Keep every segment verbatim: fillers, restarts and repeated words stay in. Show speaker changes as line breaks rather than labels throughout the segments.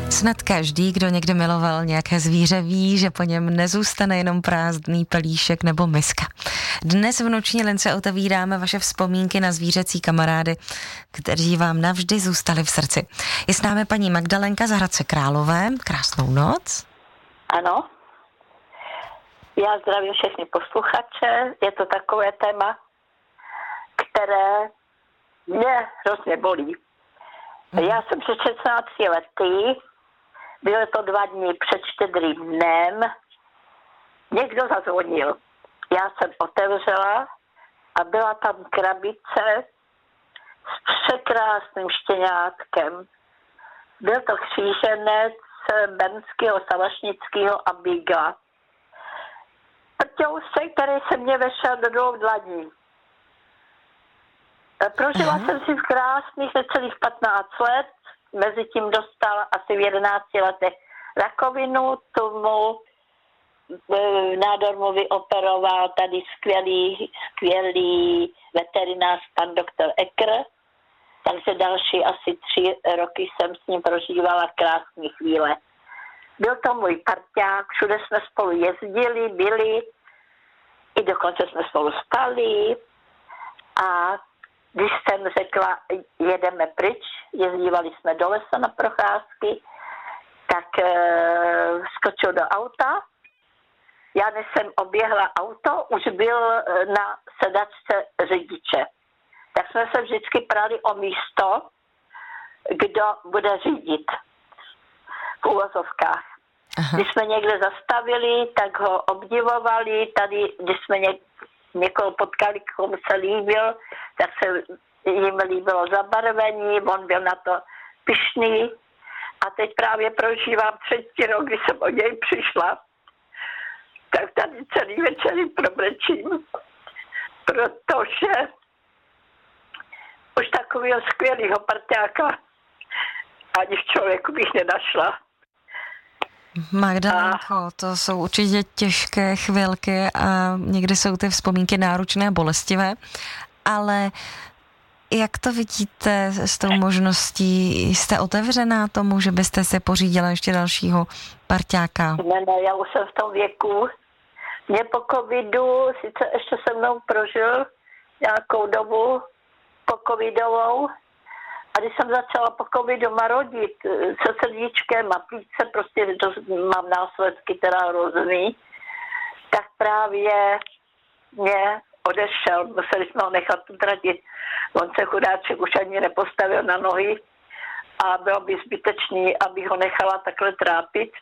Snad každý, kdo někdy miloval nějaké zvíře, ví, že po něm nezůstane jenom prázdný pelíšek nebo miska. Dnes v Noční lince otevíráme vaše vzpomínky na zvířecí kamarády, kteří vám navždy zůstali v srdci. Je s námi paní Magdalenka z Hradce Králové. Krásnou noc.
Ano. Já zdravím všechny posluchače. Je to takové téma, které mě hrozně bolí. Já jsem před šestnácti lety, bylo to dva dny před štědrým dnem, někdo zazvonil. Já jsem otevřela a byla tam krabice s překrásným štěňátkem. Byl to kříženec bernského, salašnického a bigla. Prťousek, který se mě vešel do dvou dlaní. Prožila Aha. jsem si v krásných necelých patnáct let, mezi tím dostala asi v jedenácti letech rakovinu, tomu nádor mu vyoperoval tady skvělý, skvělý veterinář pan doktor Ekr, takže další asi tři roky jsem s ním prožívala krásné chvíle. Byl to můj parťák, všude jsme spolu jezdili, byli, i dokonce jsme spolu spali a když jsem řekla, jedeme pryč, jezdívali jsme do lesa na procházky, tak e, skočil do auta. Já než jsem oběhla auto, už byl na sedačce řidiče. Tak jsme se vždycky prali o místo, kdo bude řídit v uvozovkách. Aha. Když jsme někde zastavili, tak ho obdivovali. Tady, když jsme něk- někoho potkali, komu se líbil, tak se jim líbilo zabarvení, on byl na to pyšný. A teď právě prožívám třetí rok, kdy jsem o něj přišla, tak tady celý večer jim probrečím, protože už takového skvělého parťáka ani v člověku bych nenašla.
Magdalenko, to jsou určitě těžké chvilky a někdy jsou ty vzpomínky náročné a bolestivé, ale jak to vidíte s tou možností? Jste otevřená tomu, že byste si pořídila ještě dalšího parťáka? Ne,
ne, já už jsem v tom věku. Mě po covidu, sice ještě se mnou prožil nějakou dobu po covidovou, a když jsem začala po covidu marodit se srdíčkem a plíce, prostě to mám následky teda hrozný, tak právě mě odešel, museli jsme ho nechat utratit. On se chudáček už ani nepostavil na nohy a bylo by zbytečný, abych ho nechala takhle trápit.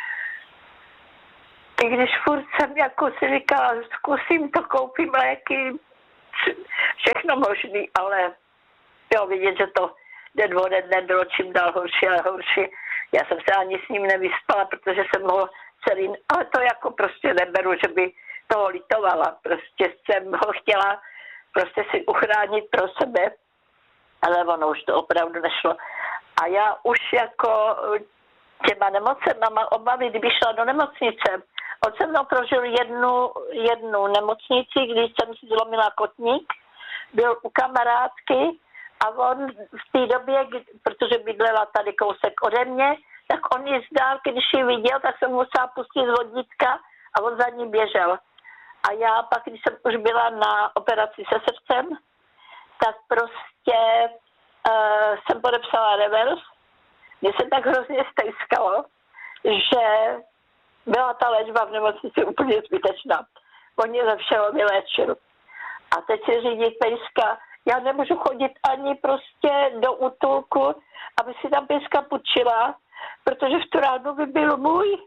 I když furt jsem jako si říkala, zkusím to, koupím léky, všechno možný, ale bylo vidět, že to den ode dne bylo čím dál horší a horší. Já jsem se ani s ním nevyspala, protože jsem ho celý, ale to jako prostě neberu, že by toho litovala. Prostě jsem ho chtěla prostě si uchránit pro sebe, ale ono už to opravdu nešlo. A já už jako těma nemocema mám obavy, kdyby šla do nemocnice. On se mnou prožil jednu, jednu nemocnici, když jsem si zlomila kotník, byl u kamarádky a on v té době, protože bydlela tady kousek ode mě, tak on ji z dálky, když ji viděl, tak jsem musela pustit z vodítka a on za ní běžel. A já pak, když jsem už byla na operaci se srdcem, tak prostě uh, jsem podepsala revers. Mně se tak hrozně stejskalo, že byla ta léčba v nemocnici úplně zbytečná. On mě ze všeho vyléčil. A teď si řídí pejska. Já nemůžu chodit ani prostě do útulku, aby si tam pejska půjčila, protože v tu ránu by byl můj.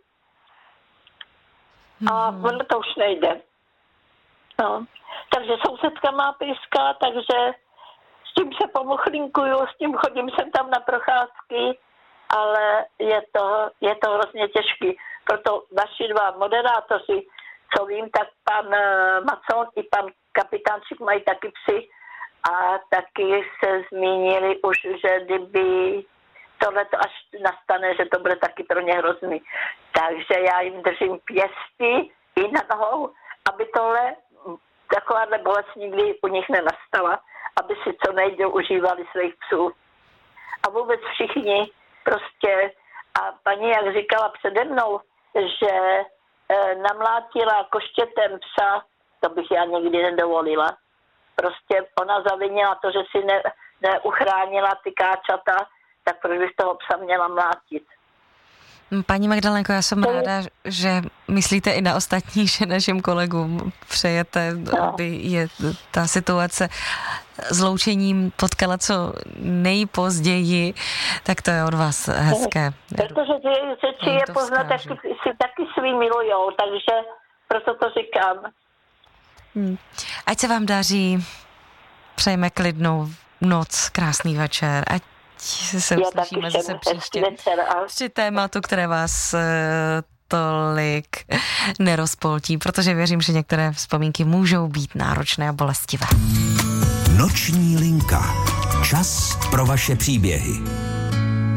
A mm. ono to už nejde. No. Takže sousedka má pejska, takže s tím se pomuchlinkuju, s tím chodím sem tam na procházky, ale je to, je to hrozně těžký. Proto vaši dva moderátoři, co vím, tak pan Macon i pan Kapitánček mají taky psy a taky se zmínili už, že kdyby tohle to až nastane, že to bude taky pro ně hrozný. Takže já jim držím pěstí i na nohou, aby tohle takováhle bolest nikdy u nich nenastala, aby si co nejdéle užívali svých psů. A vůbec všichni prostě, A paní, jak říkala přede mnou, že e, namlátila koštětem psa, to bych já nikdy nedovolila. Prostě ona zavinila to, že si ne, neuchránila ty káčata, tak proč bych toho psa měla mlátit?
Paní Magdalenko, já jsem ráda, že myslíte i na ostatní, že našim kolegům přejete, aby je ta situace s loučením potkala co nejpozději, tak to je od vás hezké.
Protože řeči je poznat, taky, si taky svý milujou, takže proto to říkám.
Hmm. Ať se vám daří, přejeme klidnou noc, krásný večer, ať se uslyšíme zase příště při tématu, které vás tolik nerozpoltí, protože věřím, že některé vzpomínky můžou být náročné a bolestivé.
Noční linka. Čas pro vaše příběhy.